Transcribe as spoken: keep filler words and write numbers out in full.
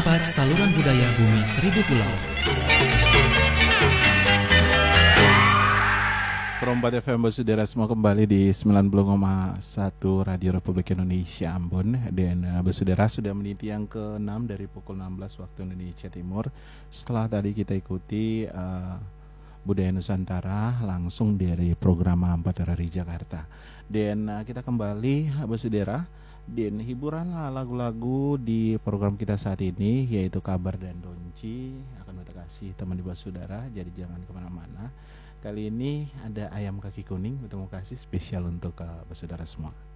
empat Saluran Budaya Bumi Seribu Pulau. Perompat F M Saudara semua kembali di sembilan puluh koma satu Radio Republik Indonesia Ambon. Dan uh, Saudara sudah meniti yang keenam dari pukul enam belas waktu Indonesia Timur. Setelah tadi kita ikuti uh, Budaya Nusantara langsung dari program Ampat dari Jakarta. Dan uh, kita kembali Saudara dan hiburan lagu-lagu di program kita saat ini, yaitu Kabar dan Donci akan kita kasih teman di Saudara. Jadi jangan kemana-mana. Kali ini ada ayam kaki kuning, berterima kasih spesial untuk uh, saudara semua.